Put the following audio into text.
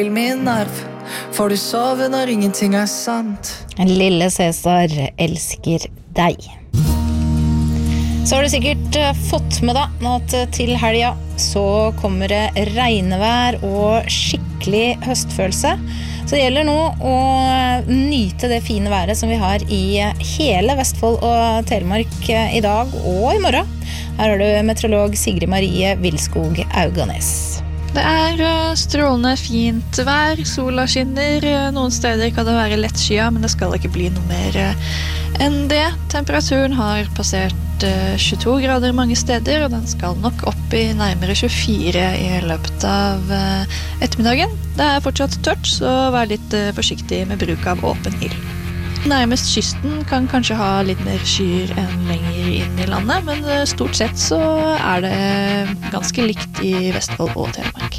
Min nerv, får du sove når ingenting sant? Lille Cæsar elsker deg. Så har du sikkert fått med deg at til helga så kommer det regnevær og skikkelig høstfølelse. Så det gjelder nå å nyte det fine været som vi har i hele Vestfold og Telemark i dag og i morgen. Her har du meteorolog Sigrid Marie Vilskog Auganes. Det strålende fint vær, sola skinner, noen steder kan det være lettskyet, men det skal ikke bli noe mer enn det. Temperaturen har passert 22 grader mange steder, og den skal nok opp i nærmere 24 i løpet av ettermiddagen. Det fortsatt tørt, så vær litt forsiktig med bruk av åpen ild. Nærmest kysten kan kanskje ha litt mer skyer enn lenger inn i landet, men stort sett så det ganske likt i Vestfold og Telemark.